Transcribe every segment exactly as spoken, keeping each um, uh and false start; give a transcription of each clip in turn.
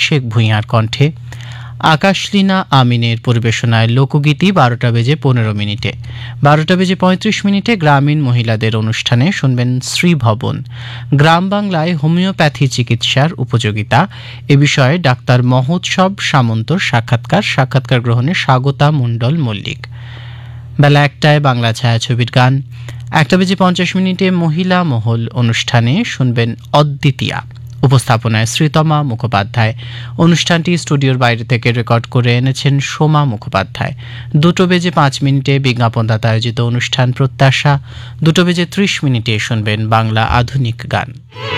অভিষেক ভূঁইয়ার কণ্ঠে। আকাশলীনা আমিনের পরিবেশনায় লোকগীতি বারোটা বেজে পনেরো মিনিটে। বারোটা বেজে পঁয়ত্রিশ মিনিটে গ্রামীণ মহিলাদের অনুষ্ঠানে শুনবেন শ্রীভবন, গ্রাম বাংলায় হোমিওপ্যাথি চিকিৎসার উপযোগিতা এ বিষয়ে ডাক্তার মহোৎসব সামন্তর সাক্ষাৎকার সাক্ষাৎকার গ্রহণে স্বাগতা মণ্ডল মল্লিক। বেলা একটায় বাংলা ছায়াছবির গান। একটা বেজে পঞ্চাশ মিনিটে মহিলা মহল অনুষ্ঠানে শুনবেন অদ্বিতীয়া, উপস্থাপনায় শ্রীতমা মুখোপাধ্যায়। অনুষ্ঠানটি স্টুডিওর বাইরে থেকে রেকর্ড করে এনেছেন সোমা মুখোপাধ্যায়। দুটো বেজে পাঁচ মিনিটে বিজ্ঞাপনদাতা আয়োজিত অনুষ্ঠান প্রত্যাশা। দুটো বেজে ত্রিশ মিনিটে শুনবেন বাংলা আধুনিক গান।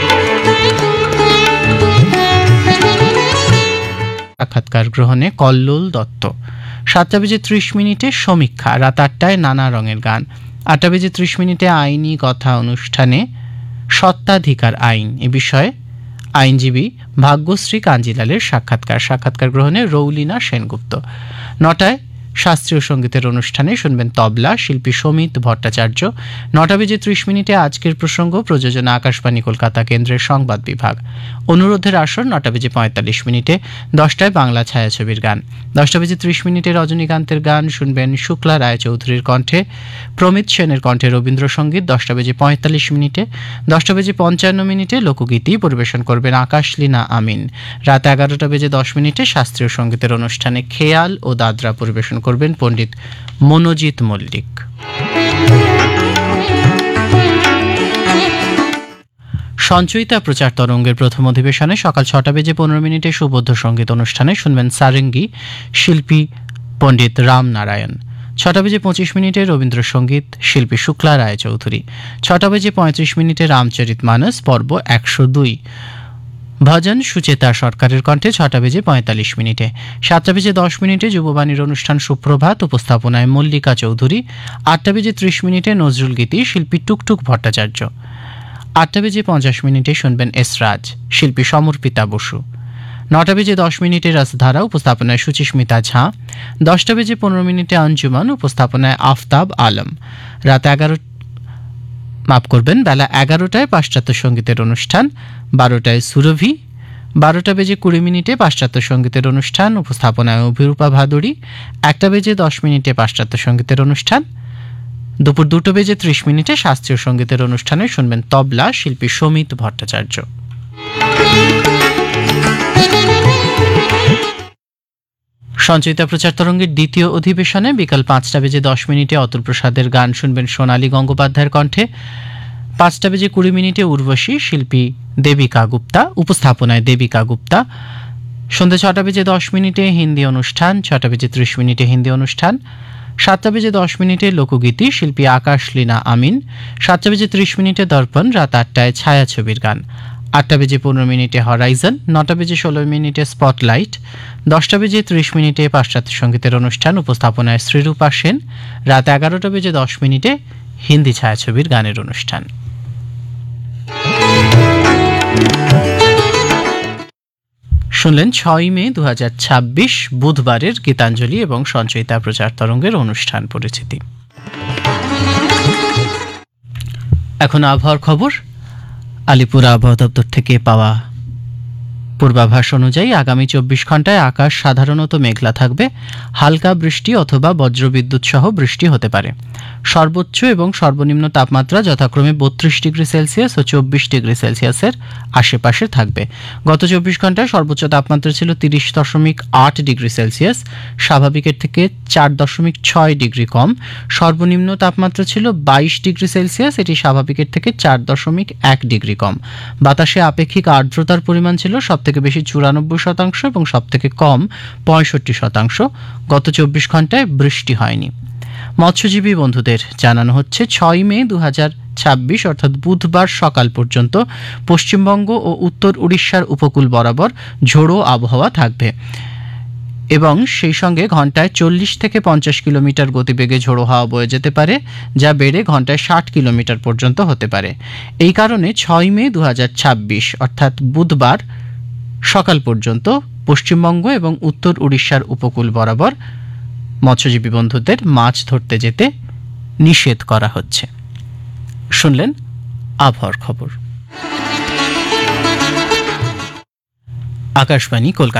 সাক্ষাৎকার গ্রহণে কল্লোল দত্ত। সাতটা বেজে ত্রিশ মিনিটে সমীক্ষা। রাত আটটায় নানা রঙের গান। আটটা বেজে ত্রিশ মিনিটে আইনি কথা অনুষ্ঠানে সত্ত্বাধিকার আইন এ বিষয়ে আইনজীবী ভাগ্যশ্রী কাঞ্জিলালের সাক্ষাৎকার সাক্ষাৎকার গ্রহণে রৌলিনা সেনগুপ্ত। নটায় শাস্ত্রীয় সঙ্গীতের অনুষ্ঠানে শুনবেন তবলা শিল্পী সমিত ভট্টাচার্য। নটা বেজে ত্রিশ মিনিটে আজকের প্রসঙ্গ, প্রযোজনা আকাশবাণী কলকাতা কেন্দ্রের সংবাদ বিভাগ। অনুরোধের আসর নটা বেজে পঁয়তাল্লিশ মিনিটে। দশটায় বাংলা ছায়াছবির গান। দশটা বেজে ত্রিশ মিনিটে রজনীকান্তের গান শুনবেন শুক্লা রায়চৌধুরীর কণ্ঠে, প্রমিত সেনের কণ্ঠে রবীন্দ্রসঙ্গীত। দশটা বেজে পঁয়তাল্লিশ মিনিটে। দশটা বেজে পঞ্চান্ন মিনিটে লোকগীতি পরিবেশন করবেন আকাশলীনা আমিন। রাত এগারোটা বেজে দশ মিনিটে শাস্ত্রীয় সঙ্গীতের অনুষ্ঠানে খেয়াল ও দাদরা পরিবেশন করবেন পণ্ডিত মনোজিৎ মল্লিক। সঞ্চয়িতা প্রচার তরঙ্গের প্রথম অধিবেশনে সকাল ছটা বেজে পনেরো মিনিটে সুবদ্ধ সঙ্গীত অনুষ্ঠানে শুনবেন সারেঙ্গি শিল্পী পণ্ডিত রাম নারায়ণ। ছটা বেজে পঁচিশ মিনিটে রবীন্দ্রসঙ্গীত শিল্পী শুক্লা রায়চৌধুরী। ছটা বেজে পঁয়ত্রিশ মিনিটে রামচরিত মানস পর্ব একশো দুই ভজন সুচেতা সরকারের কণ্ঠে। ছটা বেজে পঁয়তাল্লিশ মিনিটে। সাতটা বেজে দশ মিনিটে যুববাণীর অনুষ্ঠান সুপ্রভাত, উপস্থাপনায় মল্লিকা চৌধুরী। আটটা বেজে ত্রিশ মিনিটে নজরুল গীতি শিল্পী টুকটুক ভট্টাচার্য। আটটা বেজে পঞ্চাশ মিনিটে শুনবেন এসরাজ শিল্পী সমর্পিতা বসু। নটা বেজে দশ মিনিটে রসধারা, উপস্থাপনায় সুচিস্মিতা ঝা। দশটা বেজে পনেরো মিনিটে আঞ্জুমান, উপস্থাপনায় আফতাব আলম। রাত এগারো মাফ করবেন বেলা এগারোটায় পাশ্চাত্য সঙ্গীতের অনুষ্ঠান। বারোটায় সুরভি। বারোটা বেজে কুড়ি মিনিটে পাশ্চাত্য সঙ্গীতের অনুষ্ঠান, উপস্থাপনায় অভিরূপা ভাদুরী। একটা বেজে দশ মিনিটে পাশ্চাত্য সঙ্গীতের অনুষ্ঠান। দুপুর দুটো বেজে ত্রিশ মিনিটে শাস্ত্রীয় সঙ্গীতের অনুষ্ঠানে শুনবেন তবলা শিল্পী সমিত ভট্টাচার্য। সঞ্চয়িতা প্রচার তরঙ্গের দ্বিতীয় অধিবেশনে বিকাল পাঁচটা বেজে দশ মিনিটে অতুল প্রসাদের গান শুনবেন সোনালী গঙ্গোপাধ্যায়ের কণ্ঠে। পাঁচটা বেজে কুড়ি মিনিটে উর্বশী শিল্পী দেবিকা গুপ্তা, উপস্থাপনায় দেবিকা গুপ্তা। সন্ধ্যে ছটা বেজে দশ মিনিটে হিন্দি অনুষ্ঠান। ছটা বেজে ত্রিশ মিনিটে হিন্দি অনুষ্ঠান। সাতটা বেজে দশ মিনিটে লোকগীতি শিল্পী আকাশলীনা আমিন। সাতটা বেজে ত্রিশ মিনিটে দর্পণ। রাত আটটায় ছায়াছবির গান। আটটা বেজে পনেরো মিনিটে হরাইজন। নটা বেজে ষোলো মিনিটে স্পটলাইট। দশটা বেজে ত্রিশ মিনিটে পাশ্চাত্য সঙ্গীতের অনুষ্ঠান, উপস্থাপনায় শ্রীরূপা সেন। রাত এগারোটা বেজে দশ মিনিটে হিন্দি ছায়াছবির গানের অনুষ্ঠান। শুনলেন ছয় মে দু হাজার ছাব্বিশ বুধবারের গীতাঞ্জলি এবং সঞ্চয়িতা প্রচার তরঙ্গের অনুষ্ঠান পরিচিতি। এখন আবহাওয়ার খবর। আলিপুর আবহাওয়া দপ্তর থেকে পাওয়া পূর্বাভাস অনুযায়ী আগামী চব্বিশ ঘন্টায় আকাশ সাধারণত মেঘলা থাকবে। হালকা বৃষ্টি অথবা বজ্রবিদ্যুৎ সহ বৃষ্টি হতে পারে। সর্বোচ্চ এবং সর্বনিম্ন তাপমাত্রা যথাক্রমে বত্রিশ ডিগ্রি সেলসিয়াস ও চব্বিশ ডিগ্রি সেলসিয়াসের আশেপাশে থাকবে। গত চব্বিশ ঘন্টায় সর্বোচ্চ তাপমাত্রা ছিল তিরিশ দশমিক আট ডিগ্রি সেলসিয়াস, স্বাভাবিকের থেকে চার দশমিক ছয় ডিগ্রি কম। সর্বনিম্ন তাপমাত্রা ছিল বাইশ ডিগ্রি সেলসিয়াস, এটি স্বাভাবিকের থেকে চার দশমিক এক ডিগ্রি কম। বাতাসে আপেক্ষিক আর্দ্রতার পরিমাণ ছিল সব থেকে বেশি চুরানব্বই শতাংশ এবং সব থেকে কম পঁয়ষট্টি শতাংশ। গত চব্বিশ ঘন্টায় বৃষ্টি হয়নি। মৎস্যজীবী বন্ধুদের জানানো হচ্ছে ছয় মে দু হাজার ছাব্বিশ অর্থাৎ বুধবার সকাল পর্যন্ত পশ্চিমবঙ্গ ও উত্তর উড়িষ্যার উপকূল বরাবর ঝোড়ো আবহাওয়া থাকবে এবং সেই সঙ্গে ঘন্টায় চল্লিশ থেকে পঞ্চাশ কিলোমিটার গতিবেগে ঝোড়ো হাওয়া বয়ে যেতে পারে, যা বেড়ে ঘন্টায় ষাট কিলোমিটার পর্যন্ত হতে পারে। এই কারণে ছয় মে দু হাজার ছাব্বিশ অর্থাৎ বুধবার সকাল পর্যন্ত পশ্চিমবঙ্গ এবং উত্তর উড়িষ্যার উপকূল বরাবর মৎস্যজীবী বন্ধুদের মাছ ধরতে যেতে নিষেধ করা হচ্ছে। শুনলেন আবহাওয়ার খবর। আকাশবাণী কলকাতা।